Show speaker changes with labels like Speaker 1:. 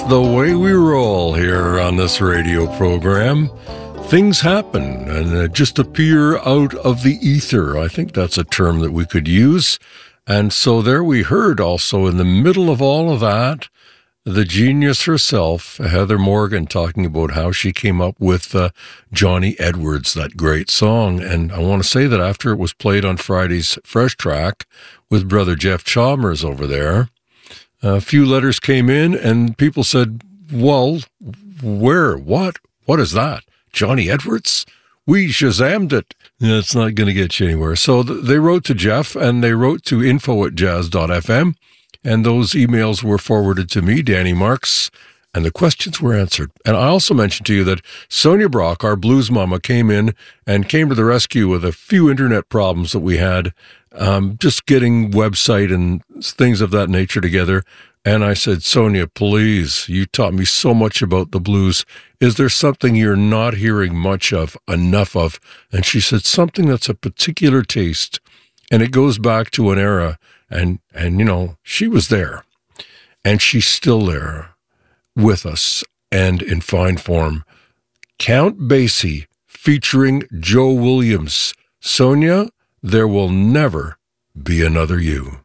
Speaker 1: The way we roll here on this radio program, things happen and just appear out of the ether. I think that's a term that we could use. And so there we heard also in the middle of all of that, the genius herself, Heather Morgan, talking about how she came up with Johnny Edwards, that great song. And I want to say that after it was played on Friday's Fresh Track with Brother Jeff Chalmers over there, a few letters came in and people said, well, where, what is that? Johnny Edwards? We Shazammed it. It's not going to get you anywhere. So they wrote to Jeff and they wrote to info@jazz.fm. And those emails were forwarded to me, Danny Marks, and the questions were answered. And I also mentioned to you that Sonia Brock, our blues mama, came in and came to the rescue with a few internet problems that we had, just getting website and things of that nature together. And I said, Sonia, please, you taught me so much about the blues. Is there something you're not hearing enough of? And she said, something that's a particular taste. And it goes back to an era. And you know, she was there, and she's still there with us and in fine form. Count Basie featuring Joe Williams. Sonia, there will never be another you.